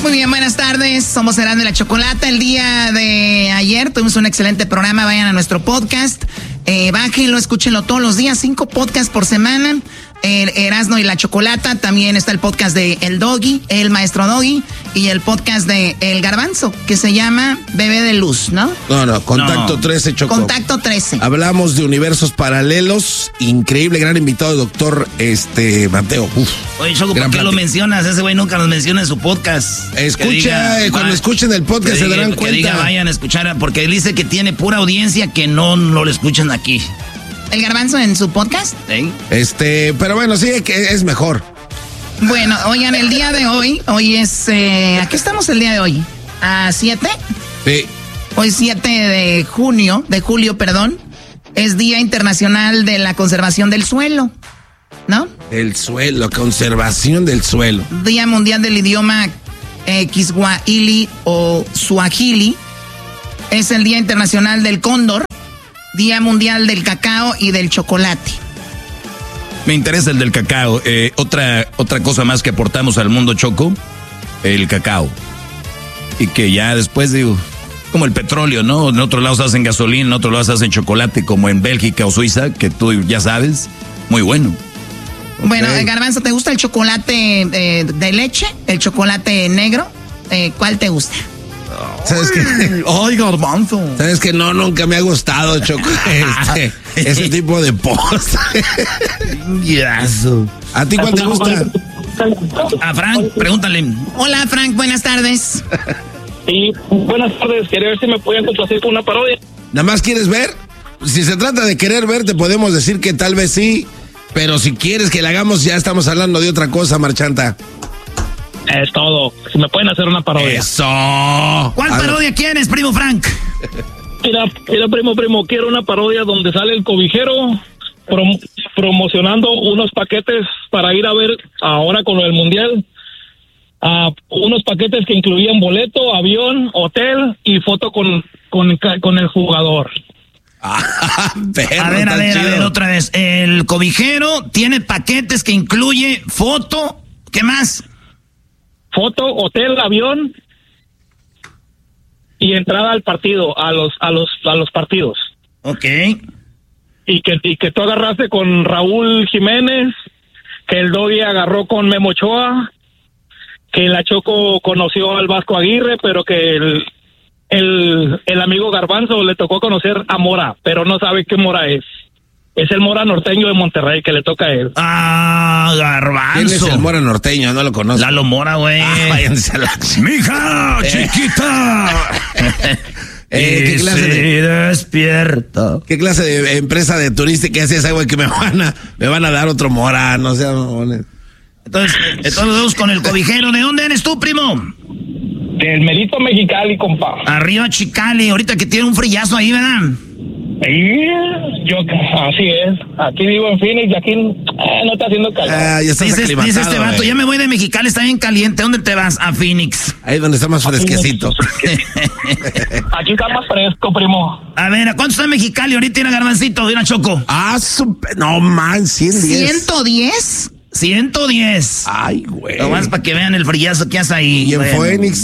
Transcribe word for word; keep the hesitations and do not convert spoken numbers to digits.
Muy bien, buenas tardes. Somos Erasmo y la Chocolata. El día de ayer tuvimos un excelente programa. Vayan a nuestro podcast. Eh, bájenlo, escúchenlo todos los días. Cinco podcasts por semana. El Erasmo y la Chocolata. También está el podcast de El Doggy, El Maestro Doggy. Y el podcast de El Garbanzo, que se llama Bebé de Luz, ¿no? No, no, Contacto no. trece, Choco. Contacto trece. Hablamos de universos paralelos. Increíble, gran invitado, doctor este Mateo. Uf, Oye, Choco, ¿por qué plática. Lo mencionas? Ese güey nunca nos menciona en su podcast. Escucha, diga, cuando va, escuchen el podcast se darán que cuenta. Diga, vayan a escuchar, porque él dice que tiene pura audiencia que no, no lo escuchan aquí. ¿El Garbanzo en su podcast? ¿Sí? Este, pero bueno, sí, que es mejor. Bueno, oigan, el día de hoy, hoy es, eh, ¿a qué estamos el día de hoy? ¿A siete? Sí. Hoy siete de junio, de julio, perdón, es Día Internacional de la Conservación del Suelo, ¿no? El suelo, conservación del suelo. Día Mundial del Idioma eh, Kiswahili o Swahili. Es el Día Internacional del Cóndor, Día Mundial del Cacao y del Chocolate. Me interesa el del cacao. Eh, otra, otra cosa más que aportamos al mundo, Choco, el cacao. Y que ya después, digo, como el petróleo, ¿no? En otros lados hacen gasolina, en otros lados hacen chocolate, como en Bélgica o Suiza, que tú ya sabes, muy bueno. Bueno, okay. Garbanzo, ¿te gusta el chocolate eh, de leche? ¿El chocolate negro? Eh, ¿Cuál te gusta? ¿Sabes qué? Ay, Garbanzo. ¿Sabes qué? No, nunca me ha gustado, Choco, este, ese tipo de postre. Yazo. ¿A ti cuál te gusta? A Frank, pregúntale. Hola, Frank, buenas tardes. Sí, buenas tardes. Quería ver si me podían complacer con una parodia. ¿Nada más quieres ver? Si se trata de querer ver, te podemos decir que tal vez sí, pero si quieres que la hagamos, ya estamos hablando de otra cosa, marchanta. Es todo. Si me pueden hacer una parodia. ¡Eso! ¿Cuál A parodia ver. quieres, primo Frank? Mira, mira, primo, primo, quiero una parodia donde sale el cobijero prom- promocionando unos paquetes para ir a ver ahora con lo del mundial. Uh, unos paquetes que incluían boleto, avión, hotel y foto con, con, con el jugador. Ah, perro, a ver, a ver, chido. a ver, otra vez. El cobijero tiene paquetes que incluye foto. ¿Qué más? Foto, hotel, avión y entrada al partido, a los a los a los partidos. Ok. Y que y que tú agarraste con Raúl Jiménez, que el Doggy agarró con Memo Ochoa, que la Choco conoció al Vasco Aguirre, pero que el el el amigo Garbanzo le tocó conocer a Mora, pero no sabe qué Mora es. Es el Mora norteño de Monterrey que le toca a él. Ah, Garbanzo. ¿Quién es el Mora norteño? No lo conozco. Lalo Mora, güey. Ah, váyanse a la... ¡Mija, chiquita! eh, ¿qué clase de... despierta. ¿Qué clase de empresa de turística es esa, güey, que me van a me van a dar otro Mora? No sé. Entonces, entonces vamos con el cobijero. ¿De dónde eres tú, primo? Del Merito Mexicali, compa. Arriba Chicali. Ahorita que tiene un frillazo ahí, ¿verdad? Sí, yo, así es. Aquí vivo en Phoenix y aquí eh, no está haciendo calor. Ah, ya estás dice, aclimatado, dice este vato, güey. ya me voy de Mexicali, está bien caliente. ¿Dónde te vas? A Phoenix. Ahí donde está más fresquecito. Aquí está más fresco, primo. A ver, ¿a cuánto está en Mexicali? Ahorita tiene Garbancito, de una Choco. Ah, super... no man, ciento diez. ¿ciento diez? ciento diez. Ay, güey. Nomás para que vean el frillazo que hace ahí. Y en bueno. Phoenix